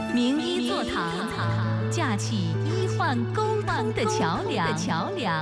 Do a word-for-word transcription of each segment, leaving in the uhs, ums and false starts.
名医座堂，架起医患沟通的桥梁。桥梁。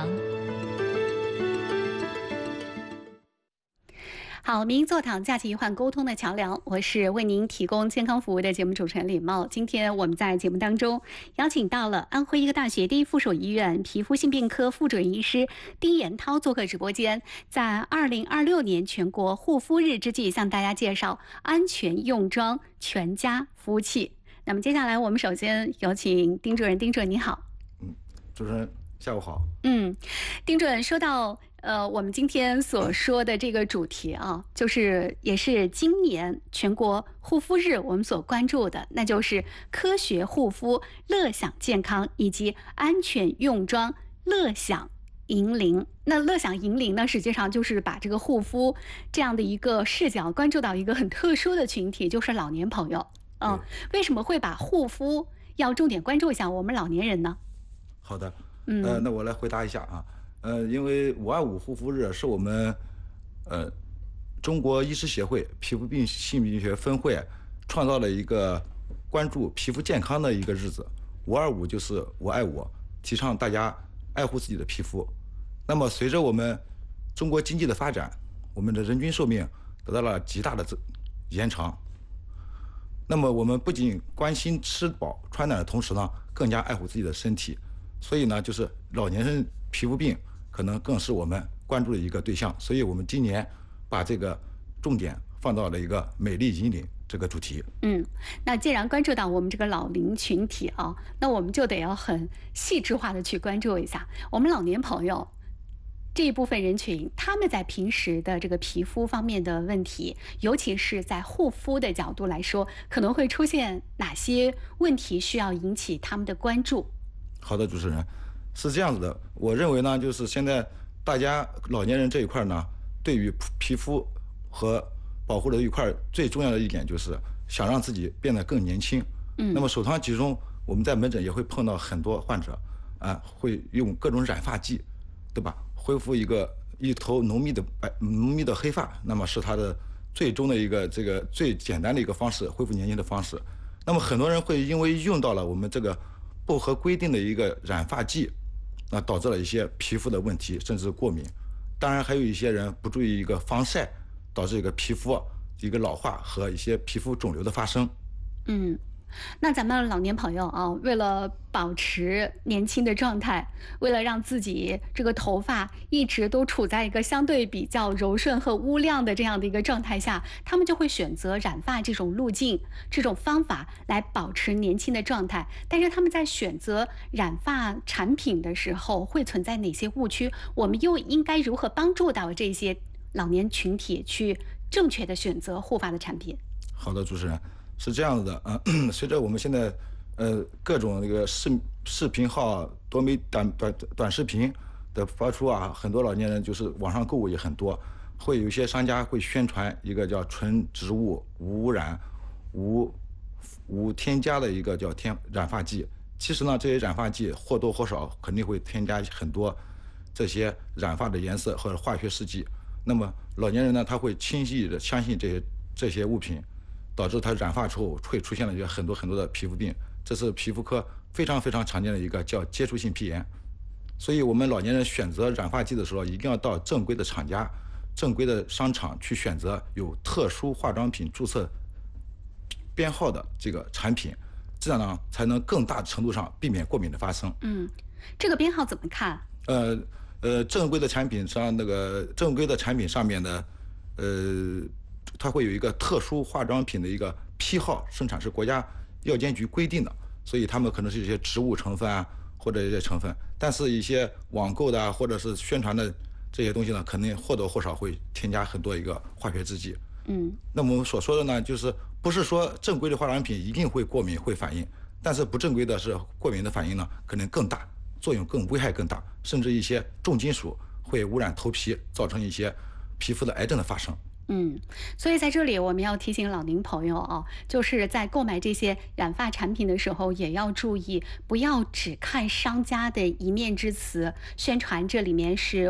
好，名医座堂，架起医患沟通的桥梁。我是为您提供健康服务的节目主持人李茂。今天我们在节目当中邀请到了安徽医科大学第一附属医院皮肤性病科副主任医师丁延涛做客直播间，在二零二六年全国护肤日之际，向大家介绍安全用装全家服务器。那么接下来我们首先有请丁主任。丁主任你好。 嗯，主持人下午好。 嗯，丁主任，说到呃我们今天所说的这个主题啊，就是也是今年全国护肤日我们所关注的，那就是科学护肤乐享健康以及安全用装乐享银龄。那乐享银龄呢，实际上就是把这个护肤这样的一个视角关注到一个很特殊的群体，就是老年朋友。嗯，为什么会把护肤要重点关注一下我们老年人呢？ 好的， 嗯， 呃，那我来回答一下啊，呃，因为五二五护肤日是我们呃中国医师协会皮肤病性病学分会创造了一个关注皮肤健康的一个日子。五二五就是我爱我，提倡大家爱护自己的皮肤。那么随着我们中国经济的发展，我们的人均寿命得到了极大的延长。那么我们不仅关心吃饱穿暖的同时呢，更加爱护自己的身体。所以呢，就是老年人皮肤病可能更是我们关注的一个对象。所以我们今年把这个重点放到了一个美丽银龄这个主题。 嗯，那既然关注到我们这个老龄群体啊，那我们就得要很细致化的去关注一下我们老年朋友这一部分人群，他们在平时的这个皮肤方面的问题，尤其是在护肤的角度来说，可能会出现哪些问题需要引起他们的关注？ 好的，主持人，是这样子的，我认为呢，就是现在大家老年人这一块呢，对于皮肤和保护的一块最重要的一点就是想让自己变得更年轻。嗯，那么首当其冲，我们在门诊也会碰到很多患者啊，会用各种染发剂，对吧？恢复一个一头浓密的白浓密的黑发，那么是它的最终的一个这个最简单的一个方式，恢复年轻的方式。那么很多人会因为用到了我们这个不合规定的一个染发剂，那导致了一些皮肤的问题，甚至过敏。当然还有一些人不注意一个防晒，导致一个皮肤一个老化和一些皮肤肿瘤的发生。 嗯。那咱们老年朋友啊，为了保持年轻的状态，为了让自己这个头发一直都处在一个相对比较柔顺和乌亮的这样的一个状态下，他们就会选择染发这种路径、这种方法来保持年轻的状态。但是他们在选择染发产品的时候，会存在哪些误区？我们又应该如何帮助到这些老年群体去正确的选择护发的产品？ 好的，主持人。是这样子的啊，随着我们现在呃各种那个视视频号、多媒短短短视频的发出啊，很多老年人就是网上购物也很多，会有一些商家会宣传一个叫纯植物、无污染、无无添加的一个叫添染发剂。其实呢，这些染发剂或多或少肯定会添加很多这些染发的颜色或者化学试剂。那么老年人呢，他会轻易的相信这些这些物品，导致他染发之后会出现了很多很多的皮肤病，这是皮肤科非常非常常见的一个叫接触性皮炎。所以我们老年人选择染发剂的时候，一定要到正规的厂家、正规的商场去选择有特殊化妆品注册编号的这个产品，这样呢才能更大程度上避免过敏的发生。 嗯，这个编号怎么看？ 呃呃，正规的产品上那个正规的产品上面的，呃。它会有一个特殊化妆品的一个批号，生产是国家药监局规定的，所以他们可能是一些植物成分啊，或者一些成分，但是一些网购的啊，或者是宣传的这些东西呢，肯定或多或少会添加很多一个化学制剂。嗯，那么我们所说的呢，就是不是说正规的化妆品一定会过敏会反应，但是不正规的是过敏的反应呢，可能更大，作用更危害更大，甚至一些重金属会污染头皮，造成一些皮肤的癌症的发生。 嗯，所以在这里我们要提醒老龄朋友啊，就是在购买这些染发产品的时候，也要注意，不要只看商家的一面之词，宣传这里面是